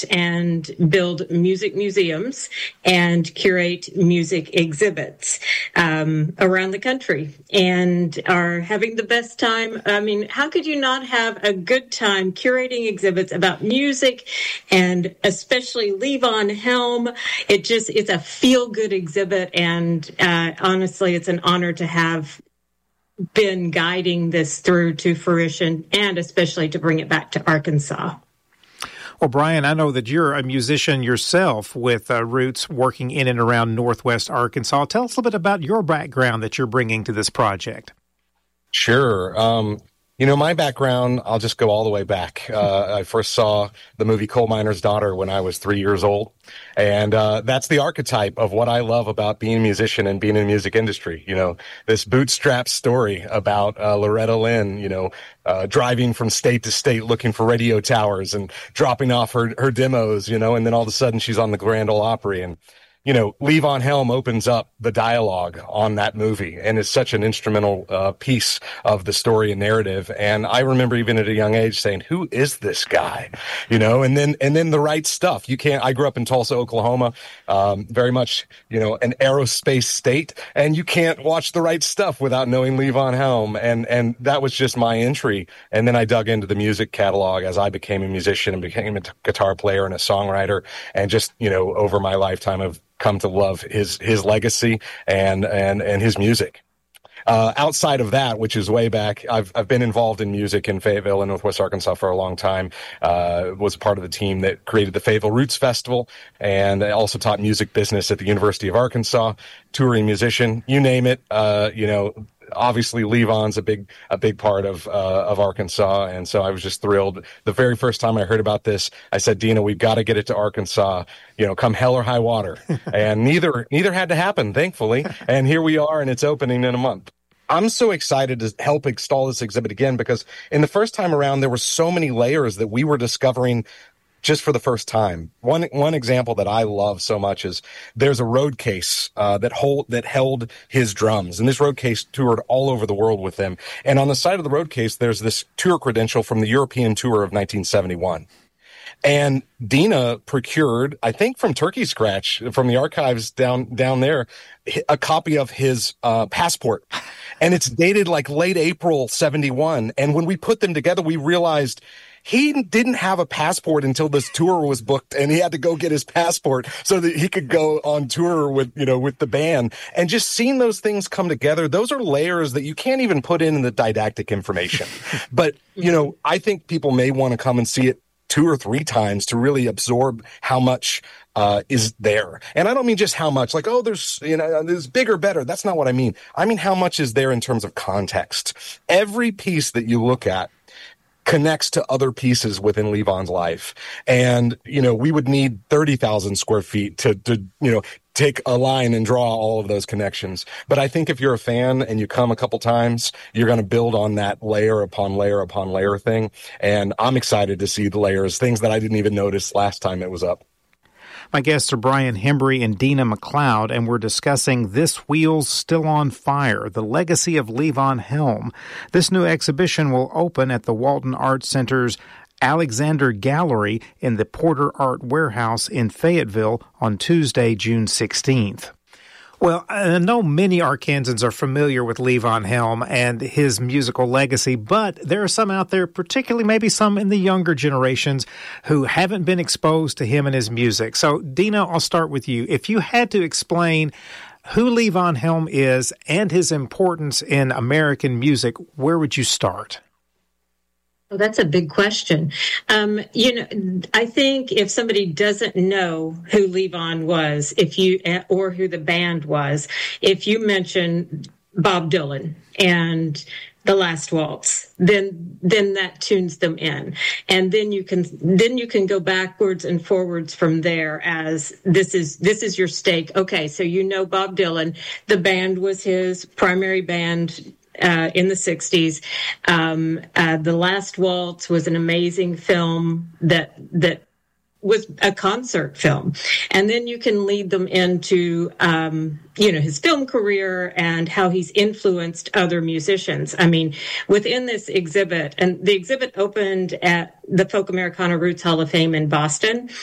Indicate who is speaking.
Speaker 1: collect and build music museums and curate music exhibits around the country, and are having the best time. I mean, how could you not have a good time curating exhibits about music, and especially Levon Helm? It's a feel-good exhibit, and honestly, it's an honor to have been guiding this through to fruition, and especially to bring it back to Arkansas.
Speaker 2: Well, Brian, I know that you're a musician yourself with roots working in and around Northwest Arkansas. Tell us a little bit about your background that you're bringing to this project.
Speaker 3: Sure. My background, I'll just go all the way back. I first saw the movie Coal Miner's Daughter when I was 3 years old. And that's the archetype of what I love about being a musician and being in the music industry. This bootstrap story about Loretta Lynn, driving from state to state looking for radio towers and dropping off her demos, and then all of a sudden she's on the Grand Ole Opry. And Levon Helm opens up the dialogue on that movie and is such an instrumental piece of the story and narrative. And I remember even at a young age saying, who is this guy? And then The Right Stuff. I grew up in Tulsa, Oklahoma, very much, an aerospace state, and you can't watch The Right Stuff without knowing Levon Helm. And that was just my entry. And then I dug into the music catalog as I became a musician and became a guitar player and a songwriter, and just, over my lifetime of come to love his legacy and his music. Outside of that, which is way back, I've been involved in music in Fayetteville and Northwest Arkansas for a long time. Was a part of the team that created the Fayetteville Roots Festival, and I also taught music business at the University of Arkansas, touring musician, you name it. Obviously Levon's a big part of Arkansas. And so I was just thrilled. The very first time I heard about this, I said, Dina, we've got to get it to Arkansas, come hell or high water. And neither had to happen, thankfully. And here we are, and it's opening in a month. I'm so excited to help install this exhibit again, because in the first time around, there were so many layers that we were discovering just for the first time. One example that I love so much is there's a road case that held his drums, and this road case toured all over the world with them. And on the side of the road case, there's this tour credential from the European tour of 1971. And Dina procured, I think from Turkey Scratch, from the archives down there, a copy of his passport. And it's dated like late April 71. And when we put them together, we realized he didn't have a passport until this tour was booked, and he had to go get his passport so that he could go on tour with the band. And just seeing those things come together, those are layers that you can't even put in the didactic information. But, I think people may want to come and see it 2 or 3 times to really absorb how much is there. And I don't mean just how much, like, there's bigger, better. That's not what I mean. I mean, how much is there in terms of context. Every piece that you look at connects to other pieces within Levon's life. And, we would need 30,000 square feet to take a line and draw all of those connections. But I think if you're a fan and you come a couple times, you're going to build on that layer upon layer upon layer thing. And I'm excited to see the layers, things that I didn't even notice last time it was up.
Speaker 2: My guests are Brian Hembry and Dina McLeod, and we're discussing This Wheel's Still on Fire, the legacy of Levon Helm. This new exhibition will open at the Walton Arts Center's Alexander Gallery in the Porter Art Warehouse in Fayetteville on Tuesday, June 16th. Well, I know many Arkansans are familiar with Levon Helm and his musical legacy, but there are some out there, particularly maybe some in the younger generations, who haven't been exposed to him and his music. So, Dina, I'll start with you. If you had to explain who Levon Helm is and his importance in American music, where would you start?
Speaker 1: Well, that's a big question. I think if somebody doesn't know who Levon was, or who the band was, if you mention Bob Dylan and The Last Waltz, then that tunes them in, and then you can go backwards and forwards from there. As this is your stake. Okay, so Bob Dylan. The band was his primary band in the 60s. The Last Waltz was an amazing film that was a concert film. And then you can lead them into, his film career and how he's influenced other musicians. I mean, within this exhibit, and the exhibit opened at the Folk Americana Roots Hall of Fame in Boston.